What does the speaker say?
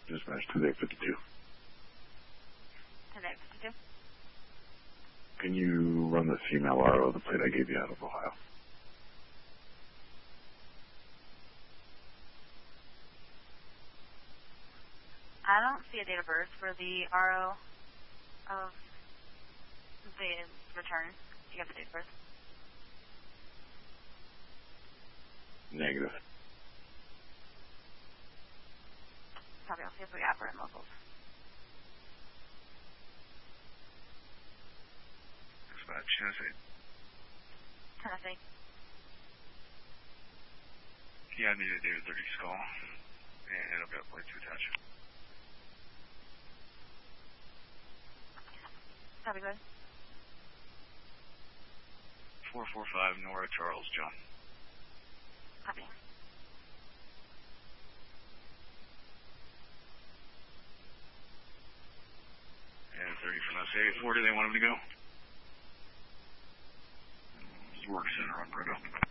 Dispatch 2852. 2852. Can you run the female RO, the plate I gave you out of Ohio? I don't see a date of birth for the RO of the return. Do you have the date of birth? Negative. Probably I'll see if we have her in locals. Dispatch, Tennessee. Tennessee. Yeah, I need a David 30 call. And it'll be up plate to attach. Copy, good. 445 Nora Charles, John. Copy. And 30 from us. Where do they want him to go? Work center on Brigham.